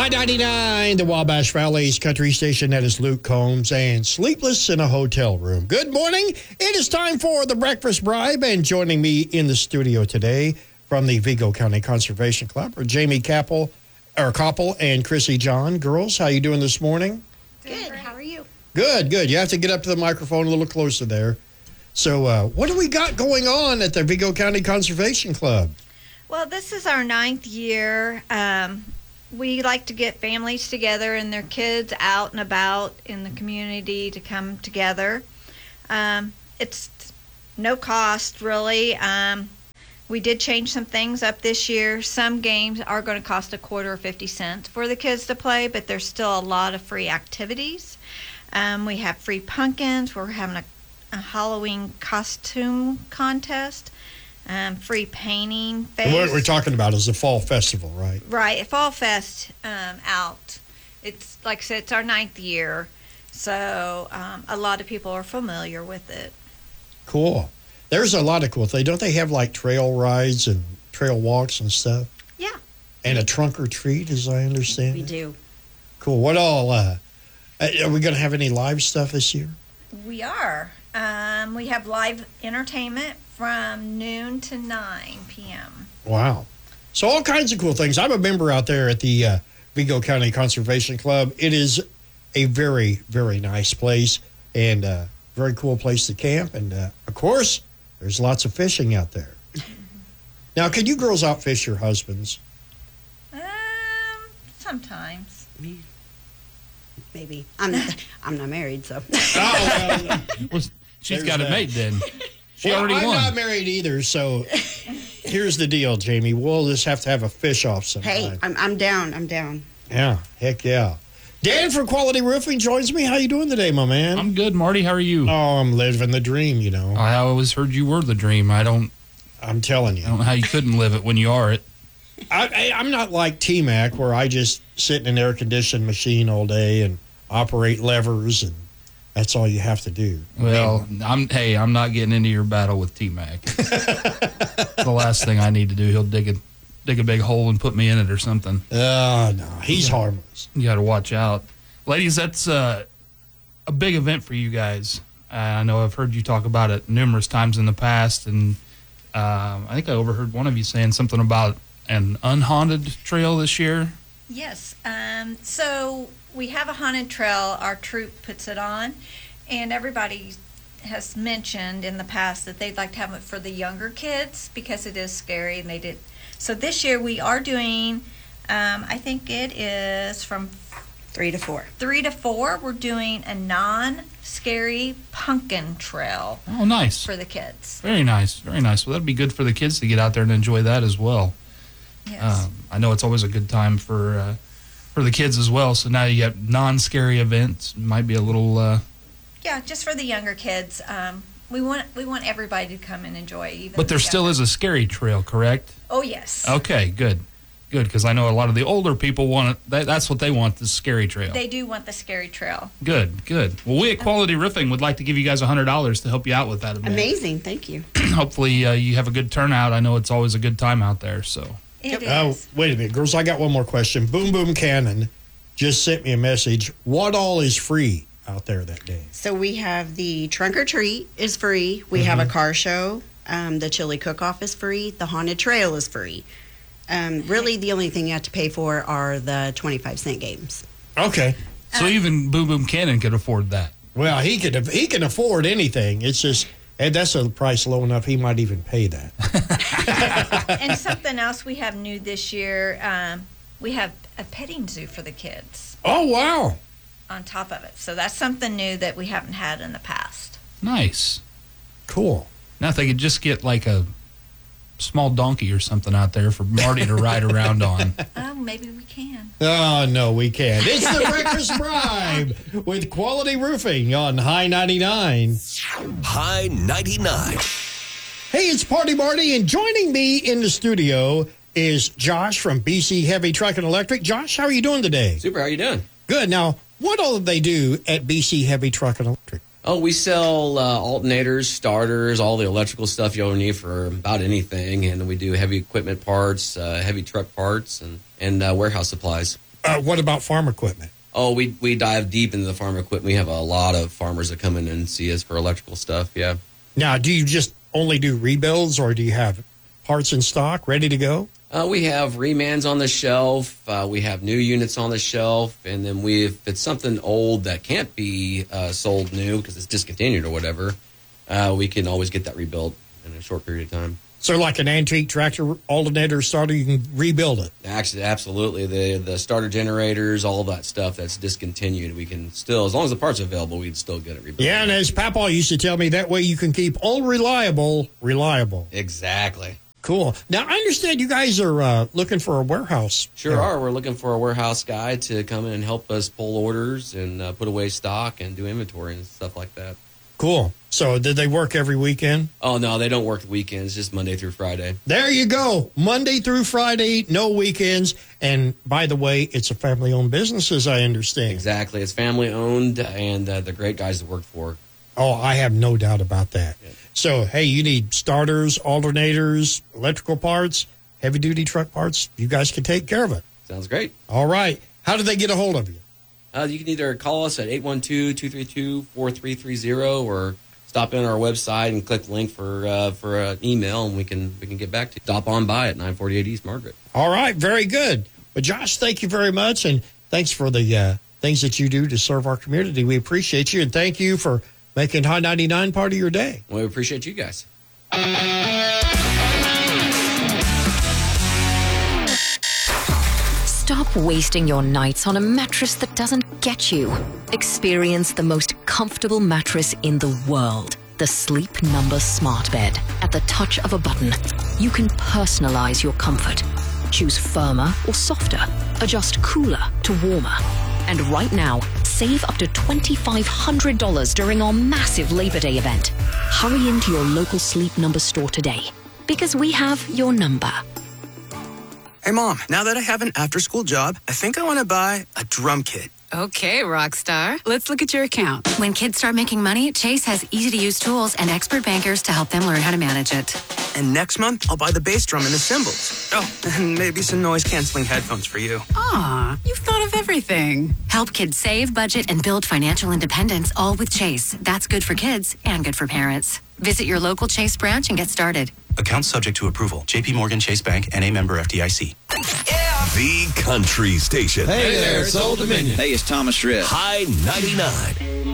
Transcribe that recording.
High 99, the Wabash Valley's country station. That is Luke Combs and Sleepless in a Hotel Room. Good morning. It is time for the Breakfast Bribe, and joining me in the studio today from the Vigo County Conservation Club are Jamie Koppel and Chrissy John. Girls, how you doing this morning? Good. How are you? Good, good. You have to get up to the microphone a little closer there. So what do we got going on at the Vigo County Conservation Club? Well, this is our 9th year. We like to get families together and their kids out and about in the community to come together. It's no cost, really. We did change some things up this year. Some games are going to cost $0.25 or 50 cents for the kids to play, but there's still a lot of free activities. We have free pumpkins. We're having a Halloween costume contest. Free painting. And what we're talking about is the Fall Festival, right? Right, Fall Fest out. It's, like I said, it's our 9th year, so a lot of people are familiar with it. Cool. There's a lot of cool things. Don't they have, like, trail rides and trail walks and stuff? Yeah. And a trunk or treat, as I understand We it? do. Cool. What all, are we going to have any live stuff this year? We are. We have live entertainment from noon to 9 p.m. Wow. So all kinds of cool things. I'm a member out there at the Vigo County Conservation Club. It is a very, very nice place and a very cool place to camp. And, of course, there's lots of fishing out there. Now, can you girls outfish your husbands? Sometimes. Maybe. I'm not married, so. Oh, Well, she's There's got that. it made then. She well, already I'm won. not married either, so here's the deal, Jamie. We'll just have to have a fish-off sometime. Hey, I'm down. I'm down. Yeah, heck yeah. Dan from Quality Roofing joins me. How you doing today, my man? I'm good, Marty. How are you? Oh, I'm living the dream, you know. I always heard you were the dream. I don't I'm telling you. know how you couldn't live it when you are it. I'm not like T-Mac, where I just sit in an air-conditioned machine all day and operate levers, and that's all you have to do. Well, I'm not getting into your battle with T-Mac. It's the last thing I need to do. He'll dig a big hole and put me in it or something. No, he's harmless. You got to watch out. Ladies, that's a big event for you guys. I know I've heard you talk about it numerous times in the past, and I think I overheard one of you saying something about an unhaunted trail this year. Yes. So we have a haunted trail. Our troop puts it on, and everybody has mentioned in the past that they'd like to have it for the younger kids because it is scary, and they did. So this year we are doing, I think it is from 3 to 4. 3 to 4. We're doing a non-scary pumpkin trail Oh, nice. for the kids. Very nice. Very nice. Well, that'd be good for the kids to get out there and enjoy that as well. Yes. I know it's always a good time for the kids as well. So now you got non-scary events. Might be a little. Yeah, just for the younger kids. We want everybody to come and enjoy. Even But there the still younger. is a scary trail, correct? Oh yes. Okay, good, because I know a lot of the older people want it. That's what they want, the scary trail. They do want the scary trail. Good. Well, we at Quality Roofing would like to give you guys $100 to help you out with that event. Amazing. Thank you. Hopefully, you have a good turnout. I know it's always a good time out there. So. It Oh, is. wait a minute, girls. I got one more question. Boom Boom Cannon just sent me a message. What all is free out there that day? So we have the trunk or treat is free. We have a car show. The chili cook-off is free. The haunted trail is free. Really, the only thing you have to pay for are the 25-cent games. Okay. So even Boom Boom Cannon could afford that. Well, he can afford anything. It's just, and that's a price low enough he might even pay that. And something else we have new this year, we have a petting zoo for the kids Oh wow! on top of it. So that's something new that we haven't had in the past. Nice. Cool. Now if they could just get like a small donkey or something out there for Marty to ride around on. Oh, maybe we can. Oh no, we can't. It's the Breakfast Bribe with Quality Roofing on High 99. High 99. Hey, it's Party Marty, and joining me in the studio is Josh from BC Heavy Truck and Electric. Josh, how are you doing today? Super, how you doing? Good. Now, what all do they do at BC Heavy Truck and Electric? Oh, we sell alternators, starters, all the electrical stuff you'll need for about anything. And we do heavy equipment parts, heavy truck parts, and warehouse supplies. What about farm equipment? Oh, we dive deep into the farm equipment. We have a lot of farmers that come in and see us for electrical stuff. Yeah. Now, do you just only do rebuilds, or do you have parts in stock ready to go? We have remans on the shelf. We have new units on the shelf, and then if it's something old that can't be sold new because it's discontinued or whatever, we can always get that rebuilt in a short period of time. So like an antique tractor alternator starter, you can rebuild it? Actually, absolutely. The starter generators, all that stuff that's discontinued, we can still, as long as the parts are available, we can still get it rebuilt. Yeah, and as Papa used to tell me, that way you can keep old reliable. Exactly. Cool. Now, I understand you guys are looking for a warehouse. Sure are. We're looking for a warehouse guy to come in and help us pull orders and put away stock and do inventory and stuff like that. Cool. So did they work every weekend? Oh, no, they don't work weekends, just Monday through Friday. There you go. Monday through Friday, no weekends. And by the way, it's a family-owned business, as I understand. Exactly. It's family-owned, and they're great guys to work for. Oh, I have no doubt about that. Yeah. So, hey, you need starters, alternators, electrical parts, heavy-duty truck parts. You guys can take care of it. Sounds great. All right. How do they get a hold of you? You can either call us at 812-232-4330 or stop in our website and click the link for an email, and we can get back to you. Stop on by at 948 East Margaret. All right. Very good. Well, Josh, thank you very much, and thanks for the things that you do to serve our community. We appreciate you, and thank you for making High 99 part of your day. Well, we appreciate you guys. Stop wasting your nights on a mattress that doesn't get you. Experience the most comfortable mattress in the world. The Sleep Number Smart Bed. At the touch of a button, you can personalize your comfort. Choose firmer or softer. Adjust cooler to warmer. And right now, save up to $2,500 during our massive Labor Day event. Hurry into your local Sleep Number store today, because we have your number. Hey, Mom, now that I have an after-school job, I think I want to buy a drum kit. Okay, Rockstar. Let's look at your account. When kids start making money, Chase has easy-to-use tools and expert bankers to help them learn how to manage it. And next month, I'll buy the bass drum and the cymbals. Oh, and maybe some noise-canceling headphones for you. Aw, you've thought of everything. Help kids save, budget, and build financial independence, all with Chase. That's good for kids and good for parents. Visit your local Chase branch and get started. Account subject to approval. J.P. Morgan Chase Bank, N.A. member FDIC. The Country Station. Hey there, it's Old Dominion. Hey, it's Thomas Rhett. High 99.